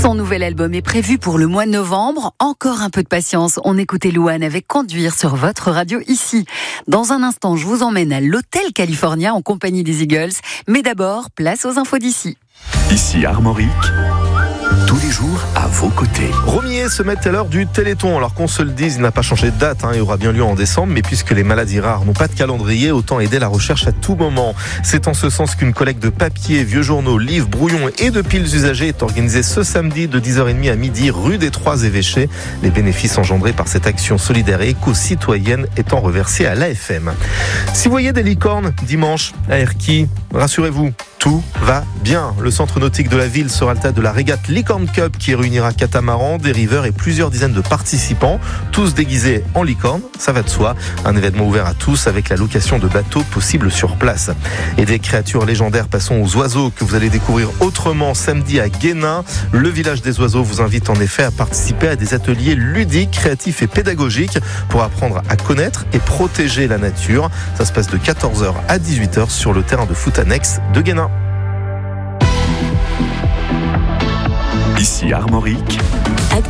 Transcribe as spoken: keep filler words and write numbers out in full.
Son nouvel album est prévu pour le mois de novembre. Encore un peu de patience. On écoutait Louane avec Conduire sur votre radio ici. Dans un instant, je vous emmène à l'Hôtel California en compagnie des Eagles. Mais d'abord, place aux infos d'ici. Ici Armorique, tous les jours à vos côtés. Romier se met à l'heure du Téléthon. Alors qu'on se le dise, il n'a pas changé de date, hein, il aura bien lieu en décembre, mais puisque les maladies rares n'ont pas de calendrier, autant aider la recherche à tout moment. C'est en ce sens qu'une collecte de papier, vieux journaux, livres, brouillons et de piles usagées est organisée ce samedi de dix heures trente à midi, rue des Trois Évêchés. Les bénéfices engendrés par cette action solidaire et éco-citoyenne étant reversés à l'A F M. Si vous voyez des licornes dimanche à Erquy, rassurez-vous, tout va bien. Le centre nautique de la ville sera le stade de la régate Licorne Cup qui réunira catamarans, dériveurs et plusieurs dizaines de participants, tous déguisés en licorne, ça va de soi. Un événement ouvert à tous avec la location de bateaux possible sur place. Et des créatures légendaires, passons aux oiseaux que vous allez découvrir autrement samedi à Guénin. Le village des oiseaux vous invite en effet à participer à des ateliers ludiques, créatifs et pédagogiques pour apprendre à connaître et protéger la nature. Ça se passe de quatorze heures à dix-huit heures sur le terrain de foot annexe de Guénin. Ici Armorique,